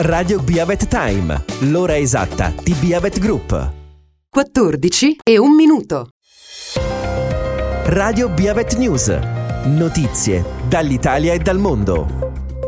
Radio Beavet Time, l'ora esatta di Beavet Group. 14:01. Radio Beavet News, notizie dall'Italia e dal mondo.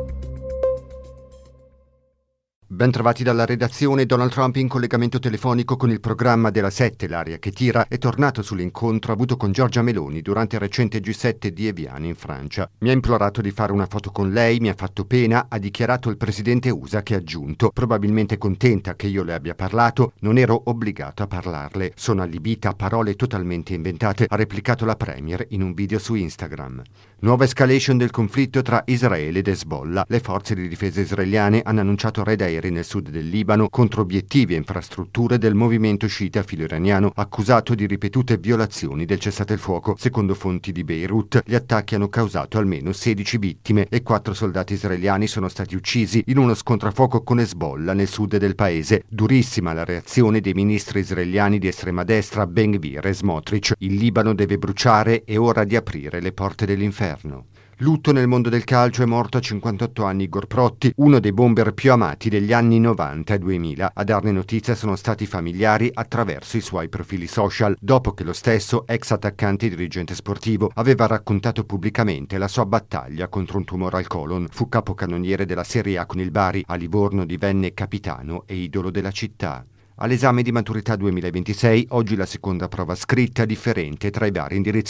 Ben trovati dalla redazione. Donald Trump in collegamento telefonico con il programma della 7, l'aria che tira, è tornato sull'incontro avuto con Giorgia Meloni durante il recente G7 di Evian in Francia. Mi ha implorato di fare una foto con lei, mi ha fatto pena, ha dichiarato il presidente USA, che ha aggiunto: probabilmente contenta che io le abbia parlato, non ero obbligato a parlarle, sono allibita a parole totalmente inventate, ha replicato la premier in un video su Instagram. Nuova escalation del conflitto tra Israele ed Hezbollah. Le forze di difesa israeliane hanno annunciato raid aerei nel sud del Libano contro obiettivi e infrastrutture del movimento sciita filo-iraniano, accusato di ripetute violazioni del cessate il fuoco. Secondo fonti di Beirut, gli attacchi hanno causato almeno 16 vittime e 4 soldati israeliani sono stati uccisi in uno scontrafuoco con Hezbollah nel sud del paese. Durissima la reazione dei ministri israeliani di estrema destra Ben Gvir e Smotrich. Il Libano deve bruciare, è ora di aprire le porte dell'inferno. Lutto nel mondo del calcio, è morto a 58 anni Igor Protti, uno dei bomber più amati degli anni 90 e 2000. A darne notizia sono stati i familiari attraverso i suoi profili social, dopo che lo stesso, ex attaccante e dirigente sportivo, aveva raccontato pubblicamente la sua battaglia contro un tumore al colon. Fu capocannoniere della Serie A con il Bari, a Livorno divenne capitano e idolo della città. All'esame di maturità 2026, oggi la seconda prova scritta differente tra i vari indirizzi